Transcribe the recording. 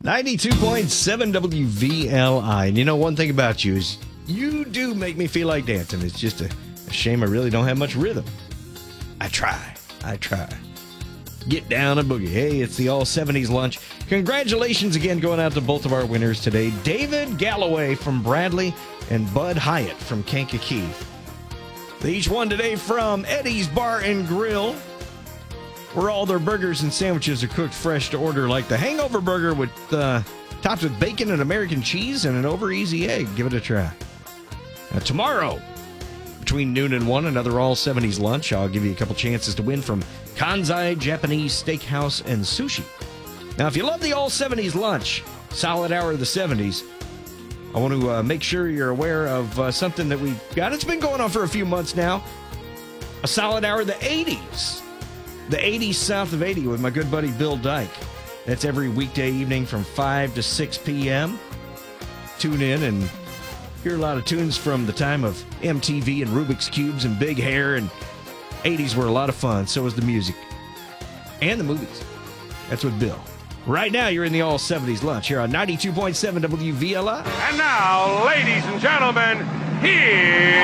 92.7 WVLI. And you know, one thing about you is you do make me feel like dancing. It's just a shame I really don't have much rhythm. I try. Get down and boogie. Hey, it's the All-70s Lunch. Congratulations again going out to both of our winners today. David Galloway from Bradley and Bud Hyatt from Kankakee. They each won today from Eddie's Bar and Grill, where all their burgers and sandwiches are cooked fresh to order, like the Hangover Burger with topped with bacon and American cheese and an over-easy egg. Give it a try. Now, tomorrow, between noon and 1, another All-70s Lunch. I'll give you a couple chances to win from Kanzai Japanese Steakhouse and Sushi. Now, if you love the All-70s Lunch, solid hour of the 70s, I want to make sure you're aware of something that we've got. It's been going on for a few months now. A solid hour of the 80s. The 80s South of 80 with my good buddy Bill Dyke. That's every weekday evening from 5 to 6 p.m. Tune in and hear a lot of tunes from the time of MTV and Rubik's Cubes and Big Hair, and 80s were a lot of fun. So was the music and the movies. That's with Bill. Right now, you're in the All-70s Lunch here on 92.7 WVLI. And now, ladies and gentlemen, here's